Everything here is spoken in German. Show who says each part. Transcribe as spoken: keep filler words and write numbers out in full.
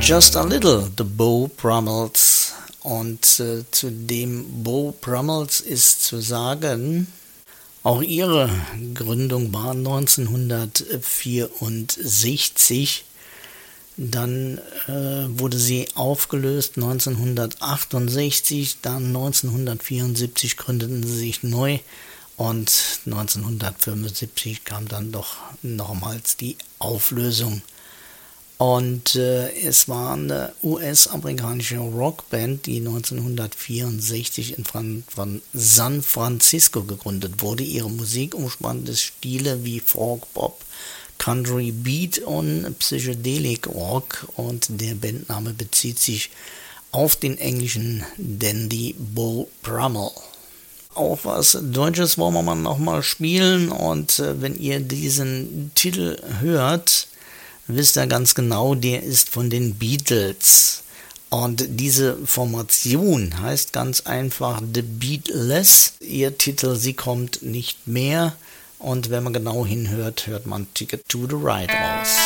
Speaker 1: Just a Little, The Beau Brummels. Und äh, zu dem Beau Brummels ist zu sagen, auch ihre Gründung war neunzehnhundertvierundsechzig. Dann äh, wurde sie aufgelöst neunzehnhundertachtundsechzig, dann neunzehnhundertvierundsiebzig gründeten sie sich neu und neunzehnhundertfünfundsiebzig kam dann doch nochmals die Auflösung. Und äh, es war eine U S-amerikanische Rockband, die neunzehnhundertvierundsechzig in Fran- von San Francisco gegründet wurde. Ihre Musik umspannte Stile wie Folk, Pop, Country, Beat und Psychedelic Rock, und der Bandname bezieht sich auf den englischen Dandy Beau Brummel. Auch was Deutsches wollen wir mal nochmal spielen, und äh, wenn ihr diesen Titel hört, wisst ihr ganz genau, der ist von den Beatles. Und diese Formation heißt ganz einfach The Beatless. Ihr Titel, sie kommt nicht mehr. Und wenn man genau hinhört, hört man Ticket to the Ride raus.